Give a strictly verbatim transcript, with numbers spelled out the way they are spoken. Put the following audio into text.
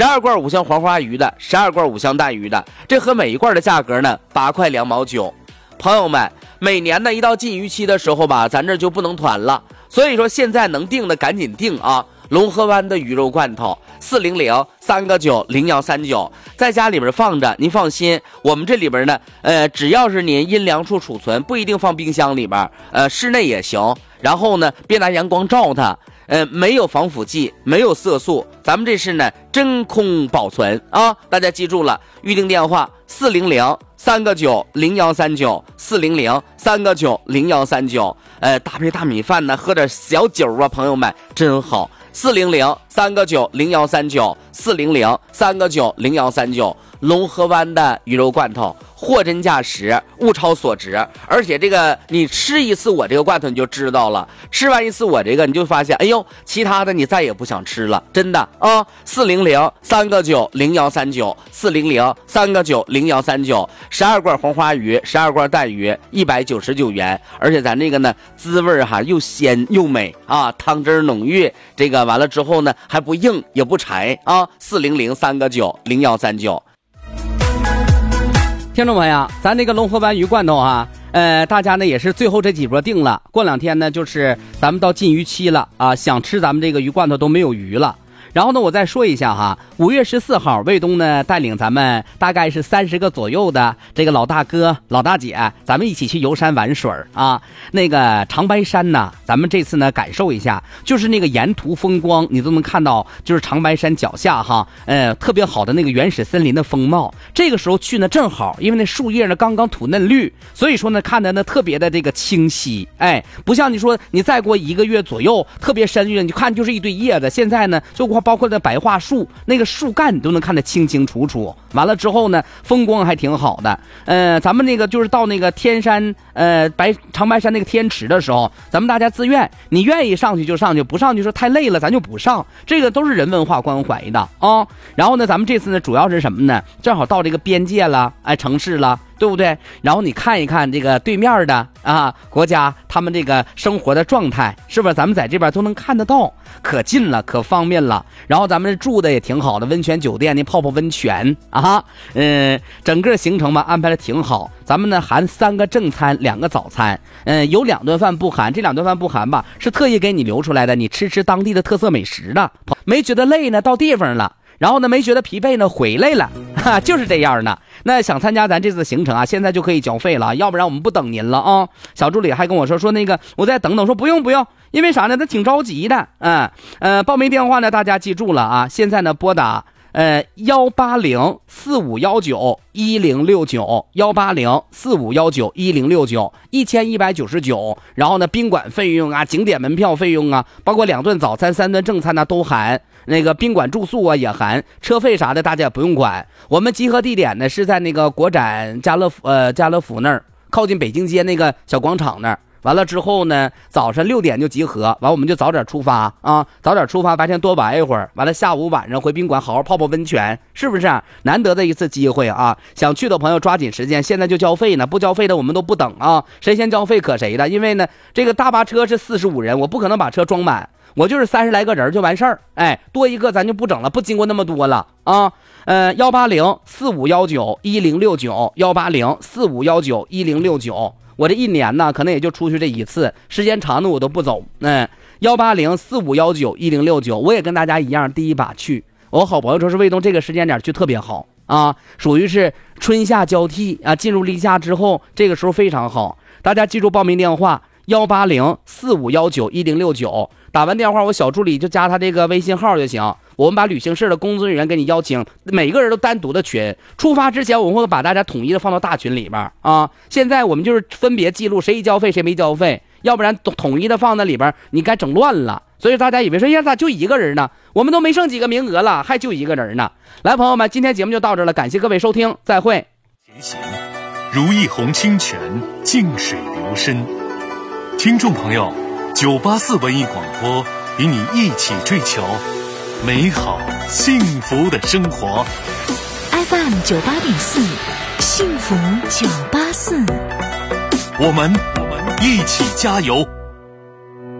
十二罐五香黄花鱼的，十二罐五香带鱼的，这和每一罐的价格呢八块两毛九。朋友们，每年呢一到禁渔期的时候吧，咱这就不能团了，所以说现在能订的赶紧订啊！龙河湾的鱼肉罐头，四零零三个九零幺三九，在家里边放着，您放心，我们这里边呢，呃，只要是您阴凉处储存，不一定放冰箱里边，呃，室内也行。然后呢，别拿阳光照它，呃，没有防腐剂，没有色素，咱们这是呢真空保存啊！大家记住了，预定电话四零零三个九零幺三九，四零零三个九零幺三九，呃，搭配大米饭呢，喝点小酒啊，朋友们真好。四零零三个九零幺三九，四零零三个九零幺三九，龙河湾的鱼肉罐头，货真价实，物超所值。而且这个你吃一次我这个罐头你就知道了，吃完一次我这个你就发现，哎呦，其他的你再也不想吃了，真的啊！四零零三个九零幺三九，四零零三个九零幺三九，十二罐红花鱼，十二罐带鱼，一百九十九元。而且咱这个呢，滋味哈又鲜又美啊，汤汁浓郁，这个完了之后呢还不硬也不柴啊！四零零三个九零幺三九。听众朋友，咱这个龙河湾鱼罐头啊，呃，大家呢也是最后这几波定了，过两天呢就是咱们到禁渔期了啊，想吃咱们这个鱼罐头都没有鱼了。然后呢，我再说一下哈，五月十四号，卫东呢带领咱们大概是三十个左右的这个老大哥、老大姐，咱们一起去游山玩水啊。那个长白山呢，咱们这次呢感受一下，就是那个沿途风光，你都能看到，就是长白山脚下哈，呃，特别好的那个原始森林的风貌。这个时候去呢正好，因为那树叶呢刚刚吐嫩绿，所以说呢看的呢特别的这个清晰，哎，不像你说你再过一个月左右，特别深绿，你看就是一堆叶子。现在呢，就包括那白桦树，那个树干你都能看得清清楚楚。完了之后呢，风光还挺好的。呃，咱们那个就是到那个天山，呃，白长白山那个天池的时候，咱们大家自愿，你愿意上去就上去，不上去说太累了，咱就不上。这个都是人文化关怀的啊。然后呢，咱们这次呢，主要是什么呢？正好到这个边界了，哎，城市了。对不对？然后你看一看这个对面的啊国家，他们这个生活的状态，是不是咱们在这边都能看得到？可近了，可方便了。然后咱们住的也挺好的，温泉酒店，你泡泡温泉啊，嗯，整个行程吧安排的挺好。咱们呢含三个正餐，两个早餐，嗯，有两顿饭不含，这两顿饭不含吧，是特意给你留出来的，你吃吃当地的特色美食的。没觉得累呢，到地方了。然后呢，没觉得疲惫呢，回来了，哈，就是这样的。那想参加咱这次行程啊，现在就可以缴费了，要不然我们不等您了啊。小助理还跟我说说那个，我再等等，说不用不用，因为啥呢？他挺着急的，嗯呃，报名电话呢，大家记住了啊，现在呢拨打呃幺八零四五幺九一零六九幺八零四五幺九一零六九一千一百九十九，然后呢宾馆费用啊、景点门票费用啊，包括两顿早餐、三顿正餐呢、啊、都含。那个宾馆住宿啊也含，车费啥的大家也不用管。我们集合地点呢是在那个国展家乐福呃家乐福那儿，靠近北京街那个小广场那儿。完了之后呢，早上六点就集合，完我们就早点出发啊，早点出发，白天多玩一会儿，完了下午晚上回宾馆好好泡泡温泉，是不是啊？难得的一次机会啊！想去的朋友抓紧时间，现在就交费呢，不交费的我们都不等啊，谁先交费可谁的。因为呢，这个大巴车是四十五人，我不可能把车装满。我就是三十来个人就完事儿，哎，多一个咱就不整了，不经过那么多了啊。呃，幺八零四五幺九一零六九，幺八零四五幺九一零六九。我这一年呢，可能也就出去这一次，时间长的我都不走。嗯，幺八零四五幺九一零六九，我也跟大家一样，第一把去。我好朋友说是卫东这个时间点去特别好啊，属于是春夏交替啊，进入立夏之后，这个时候非常好。大家记住报名电话。幺八零四五幺九一零六九，打完电话我小助理就加他这个微信号就行。我们把旅行社的工作人员给你邀请，每个人都单独的群。出发之前我们会把大家统一的放到大群里边啊。现在我们就是分别记录谁交费谁没交费，要不然统一的放在里边，你该整乱了。所以大家以为说呀咋就一个人呢？我们都没剩几个名额了，还就一个人呢。来，朋友们，今天节目就到这了，感谢各位收听，再会。 前行如一泓清泉，静水流深。听众朋友，九八四文艺广播与你一起追求美好幸福的生活。 F M 九八点四，幸福九八四， 我们我们一起加油。